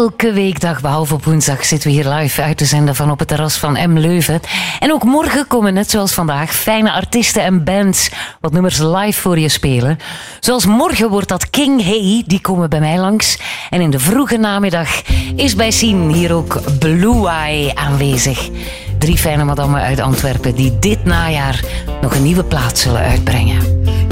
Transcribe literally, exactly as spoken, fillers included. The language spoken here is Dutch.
elke weekdag, behalve op woensdag, zitten we hier live uit te zenden van op het terras van M Leuven. En ook morgen komen, net zoals vandaag, fijne artiesten en bands wat nummers live voor je spelen. Zoals morgen wordt dat King Hey, die komen bij mij langs. En in de vroege namiddag is bij Sien hier ook Blue Eye aanwezig. Drie fijne madammen uit Antwerpen die dit najaar nog een nieuwe plaat zullen uitbrengen.